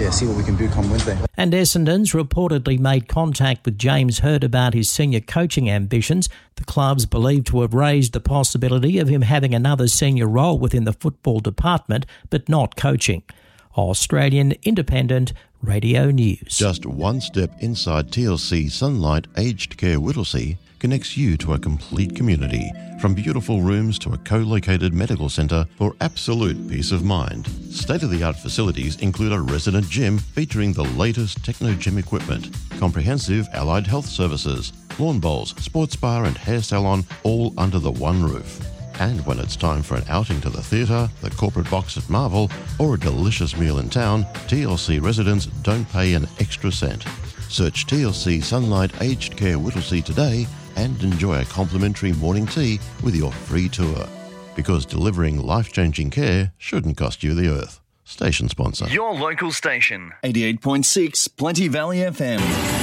see what we can do come Wednesday. And Essendon's reportedly made contact with James Hird about his senior coaching ambitions. The club's believed to have raised the possibility of him having another senior role within the football department, but not coaching. Australian Independent Radio News. Just one step inside TLC Sunlight Aged Care Whittlesea connects you to a complete community, from beautiful rooms to a co-located medical centre for absolute peace of mind. State-of-the-art facilities include a resident gym featuring the latest techno-gym equipment, comprehensive allied health services, lawn bowls, sports bar and hair salon, all under the one roof. And when it's time for an outing to the theatre, the corporate box at Marvel, or a delicious meal in town, TLC residents don't pay an extra cent. Search TLC Sunlight Aged Care Whittlesea today and enjoy a complimentary morning tea with your free tour. Because delivering life-changing care shouldn't cost you the earth. Station sponsor. Your local station. 88.6 Plenty Valley FM.